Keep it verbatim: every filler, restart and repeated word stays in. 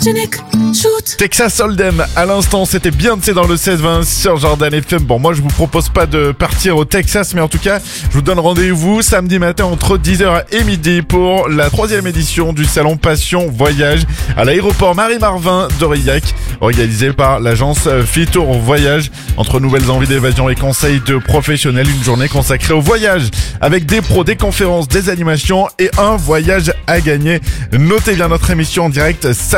Photogenic, shoot. Texas Hold'em, à l'instant, c'était bien, c'est dans le seize vingt sur Jordan F M. Bon, moi, je vous propose pas de partir au Texas, mais en tout cas, je vous donne rendez-vous samedi matin entre dix heures et midi pour la troisième édition du salon Passion Voyage à l'aéroport Marie-Marvin d'Aurillac, organisé par l'agence Fitour Voyage. Entre nouvelles envies d'évasion et conseils de professionnels, une journée consacrée au voyage avec des pros, des conférences, des animations et un voyage à gagner. Notez bien notre émission en direct